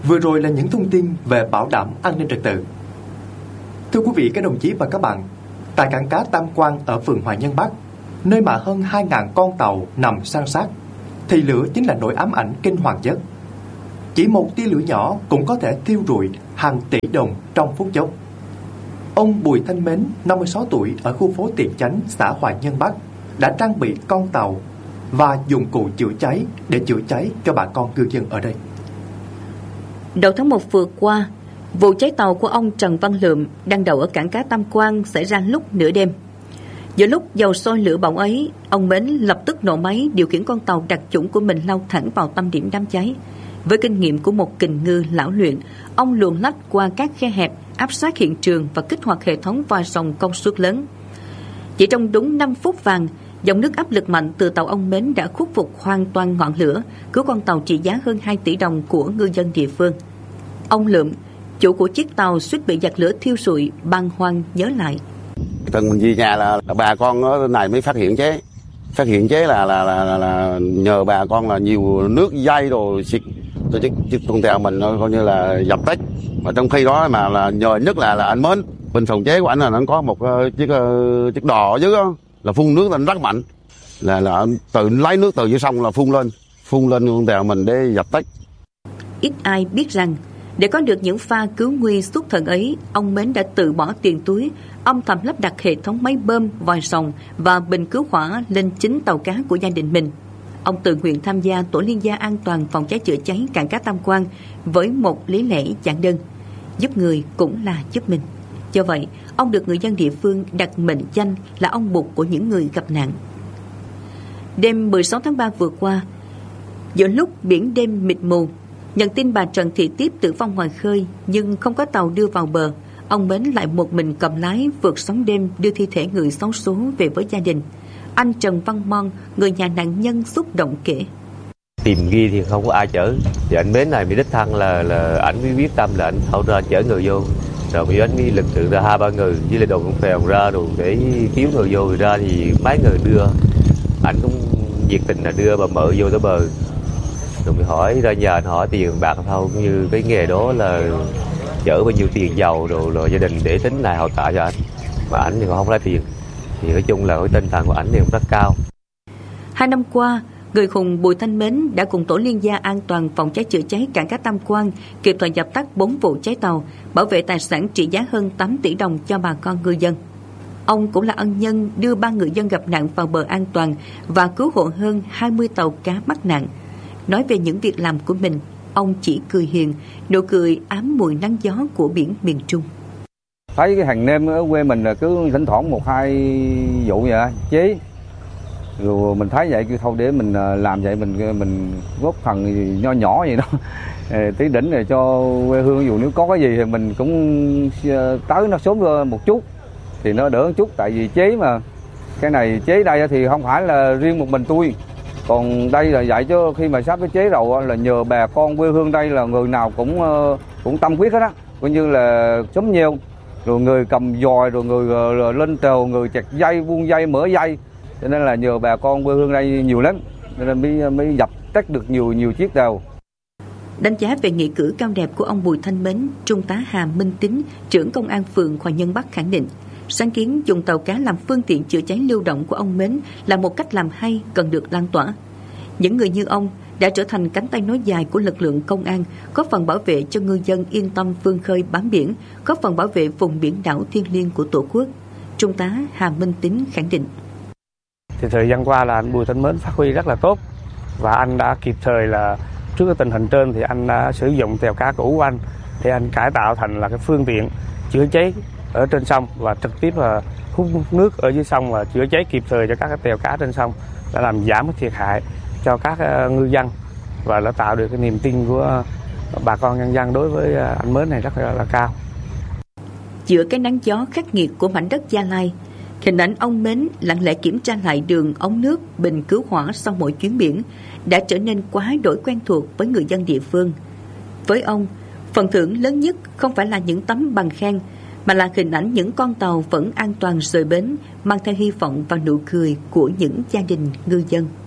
Vừa rồi là những thông tin về bảo đảm an ninh trật tự. Thưa quý vị, các đồng chí và các bạn, tại cảng cá Tam Quan ở phường Hòa Nhân Bắc, nơi mà hơn 2.000 con tàu nằm san sát, thì lửa chính là nỗi ám ảnh kinh hoàng nhất. Chỉ một tia lửa nhỏ cũng có thể thiêu rụi hàng tỷ đồng trong phút chốc. Ông Bùi Thanh Mến, 56 tuổi, ở khu phố Tiền Chánh, xã Hòa Nhân Bắc, đã trang bị con tàu và dụng cụ chữa cháy để chữa cháy cho bà con ngư dân ở đây. Đầu tháng 1 vừa qua, vụ cháy tàu của ông Trần Văn Lượm đang đậu ở cảng cá Tam Quan xảy ra lúc nửa đêm. Giữa lúc dầu sôi lửa bỏng ấy, ông Mến lập tức nổ máy điều khiển con tàu đặc chủng của mình lao thẳng vào tâm điểm đám cháy. Với kinh nghiệm của một kình ngư lão luyện, ông luồn lách qua các khe hẹp, áp sát hiện trường và kích hoạt hệ thống vòi rồng công suất lớn. Chỉ trong đúng 5 phút vàng, dòng nước áp lực mạnh từ tàu ông Mến đã khắc phục hoàn toàn ngọn lửa, cứu con tàu trị giá hơn 2 tỷ đồng của ngư dân địa phương. Ông Lượm, chủ của chiếc tàu suýt bị giặc lửa thiêu rụi, bàng hoàng nhớ lại. Từng mình về nhà là bà con ở này mới phát hiện chế. Phát hiện chế là nhờ bà con là nhiều nước dây rồi chiếc con tàu mình coi như là dập tắt. Mà trong khi đó mà là nhờ nhất là anh Mến, bên phòng chế của anh là nó có một chiếc đò dưới đó, là phun nước lên rất mạnh, là tự lấy nước từ dưới sông là phun lên con tàu mình để dập tắt. Ít ai biết rằng để có được những pha cứu nguy xuất thần ấy, ông Mến đã tự bỏ tiền túi, âm thầm lắp đặt hệ thống máy bơm, vòi rồng và bình cứu hỏa lên chính tàu cá của gia đình mình. Ông tự nguyện tham gia tổ liên gia an toàn phòng cháy chữa cháy cảng cá Tam Quan với một lý lẽ giản đơn: giúp người cũng là giúp mình. Do vậy, ông được người dân địa phương đặt mệnh danh là ông Bụt của những người gặp nạn. Đêm 16 tháng 3 vừa qua, giữa lúc biển đêm mịt mù, nhận tin bà Trần Thị Tiếp tử vong ngoài khơi nhưng không có tàu đưa vào bờ, ông Mến lại một mình cầm lái vượt sóng đêm đưa thi thể người xấu số về với gia đình. Anh Trần Văn Mon, người nhà nạn nhân, xúc động kể: Tìm ghi thì không có ai chở, thì anh Mến này bị đích thân là ảnh mới quyết tâm là anh hỗ trợ chở người vô, rồi mới anh mới lực sự ra 2-3 người với lại đồn phèo ra đồ để cứu người vô. Người ra thì mấy người đưa, ảnh cũng nhiệt tình là đưa bà mợ vô tới bờ, rồi mới hỏi ra nhà anh hỏi tiền bạc thôi, cũng như cái nghề đó là chở bao nhiêu tiền dầu rồi gia đình để tính lại hỗ trợ cho anh, mà ảnh thì còn không lấy tiền. Thì nói chung là cái tinh thần của ảnh thì cũng rất cao. 2 năm qua, người hùng Bùi Thanh Mến đã cùng tổ liên gia an toàn phòng cháy chữa cháy cảng cá Tam Quan kịp thời dập tắt 4 vụ cháy tàu, bảo vệ tài sản trị giá hơn 8 tỷ đồng cho bà con ngư dân. Ông cũng là ân nhân đưa 3 người dân gặp nạn vào bờ an toàn và cứu hộ hơn 20 tàu cá mắc nạn. Nói về những việc làm của mình, ông chỉ cười hiền, nụ cười ám mùi nắng gió của biển miền Trung. Thấy cái hàng nêm ở quê mình là cứ thỉnh thoảng 1-2 vụ vậy chế, rồi mình thấy vậy cứ thôi để mình làm vậy, mình góp phần nho nhỏ vậy đó tí đỉnh này cho quê hương. Dù nếu có cái gì thì mình cũng tới nó sớm một chút thì nó đỡ một chút, tại vì chế mà cái này chế đây thì không phải là riêng một mình tôi, còn đây là vậy chứ khi mà sắp cái chế rồi là nhờ bà con quê hương đây là người nào cũng tâm huyết hết á, coi như là sớm nhiều, rồi người cầm dòi, rồi người lên tàu, người chặt dây, buông dây, mở dây, cho nên là nhờ bà con quê hương đây nhiều lắm, nên mới dập tắt được nhiều chiếc tàu. Đánh giá về nghị cử cao đẹp của ông Bùi Thanh Mến, Trung tá Hà Minh Tín, trưởng công an phường Hòa Nhân Bắc khẳng định, sáng kiến dùng tàu cá làm phương tiện chữa cháy lưu động của ông Mến là một cách làm hay cần được lan tỏa. Những người như ông đã trở thành cánh tay nối dài của lực lượng công an, góp phần bảo vệ cho ngư dân yên tâm vươn khơi bám biển, góp phần bảo vệ vùng biển đảo thiêng liêng của Tổ quốc. Trung tá Hà Minh Tín khẳng định. Thì thời gian qua là anh Bùi Thanh Mến phát huy rất là tốt, và anh đã kịp thời là trước cái tình hình trên thì anh đã sử dụng tàu cá cũ của anh để anh cải tạo thành là cái phương tiện chữa cháy ở trên sông, và trực tiếp là hút nước ở dưới sông và chữa cháy kịp thời cho các cái tàu cá trên sông, đã làm giảm cái thiệt hại cho các ngư dân và đã tạo được cái niềm tin của bà con nhân dân đối với anh Mến này rất là cao. Giữa cái nắng gió khắc nghiệt của mảnh đất Gia Lai, hình ảnh ông Mến lặng lẽ kiểm tra lại đường ống nước, bình cứu hỏa sau mỗi chuyến biển đã trở nên quá đổi quen thuộc với người dân địa phương. Với ông, phần thưởng lớn nhất không phải là những tấm bằng khen, mà là hình ảnh những con tàu vẫn an toàn rời bến, mang theo hy vọng và nụ cười của những gia đình ngư dân.